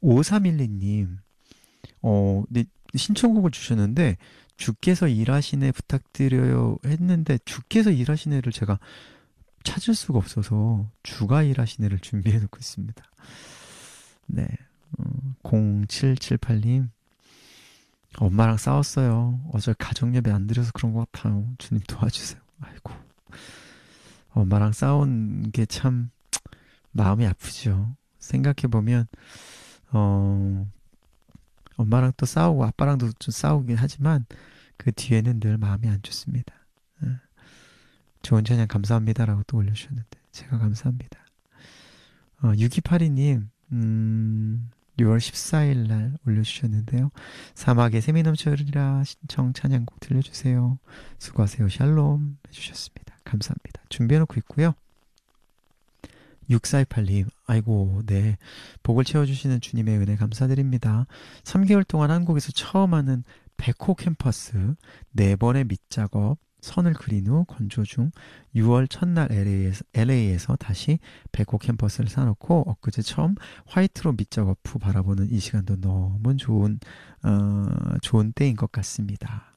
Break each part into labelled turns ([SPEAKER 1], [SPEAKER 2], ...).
[SPEAKER 1] 5312님, 네, 신청곡을 주셨는데, 주께서 일하시네 부탁드려요 했는데, 주께서 일하시네를 제가 찾을 수가 없어서, 주가 일하시네를 준비해 놓고 있습니다. 네, 0778님, 엄마랑 싸웠어요. 어제 가정예배 안 드려서 그런 것 같아요. 주님 도와주세요. 아이고, 엄마랑 싸운 게 참 마음이 아프죠. 생각해보면, 어, 엄마랑 또 싸우고 아빠랑도 좀 싸우긴 하지만 그 뒤에는 늘 마음이 안 좋습니다. 예. 좋은 찬양 감사합니다라고 또 올려주셨는데 제가 감사합니다. 6282님 6월 14일 날 올려주셨는데요. 사막에 샘이 넘쳐흐르리라 신청 찬양곡 들려주세요. 수고하세요. 샬롬 해주셨습니다. 감사합니다. 준비해놓고 있고요. 6428님, 아이고, 네. 복을 채워주시는 주님의 은혜 감사드립니다. 3개월 동안 한국에서 처음 하는 백호 캠퍼스, 4번의 밑작업, 선을 그린 후 건조 중 6월 첫날 LA에서 다시 백호 캠퍼스를 사놓고 엊그제 처음 화이트로 밑작업 후 바라보는 이 시간도 너무 좋은 때인 것 같습니다.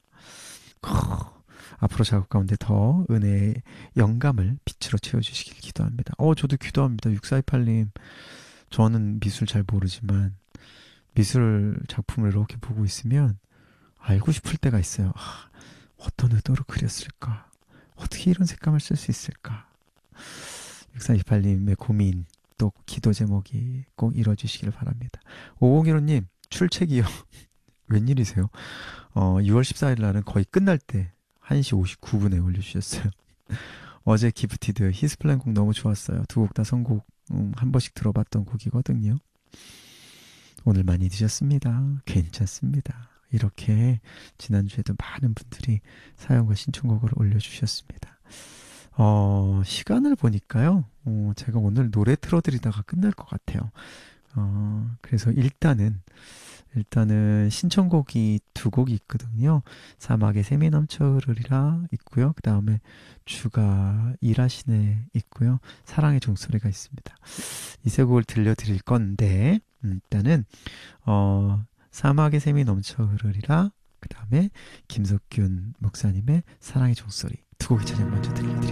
[SPEAKER 1] 앞으로 작업 가운데 더 은혜의 영감을 빛으로 채워주시길 기도합니다. 저도 기도합니다. 6428님. 저는 미술 잘 모르지만 미술 작품을 이렇게 보고 있으면 알고 싶을 때가 있어요. 어떤 의도로 그렸을까? 어떻게 이런 색감을 쓸 수 있을까? 6428님의 고민, 또 기도 제목이 꼭 이뤄주시길 바랍니다. 5015님, 출첵이요. 웬일이세요? 6월 14일 날은 거의 끝날 때 1시 59분에 올려주셨어요. 어제 기프티드 히스플랜 곡 너무 좋았어요. 두 곡 다 선곡 한 번씩 들어봤던 곡이거든요. 오늘 많이 드셨습니다. 괜찮습니다. 이렇게 지난주에도 많은 분들이 사연과 신청곡을 올려주셨습니다. 시간을 보니까요. 제가 오늘 노래 틀어드리다가 끝날 것 같아요. 그래서 일단은 신청곡이 2곡이 있거든요. 사막에 샘이 넘쳐 흐르리라 있고요. 그 다음에 주가 일하시네 있고요. 사랑의 종소리가 있습니다. 이 세 곡을 들려드릴 건데 일단은 사막의 샘이 넘쳐 흐르리라 그 다음에 김석균 목사님의 사랑의 종소리 2곡의 찬양 먼저 들려드릴게요.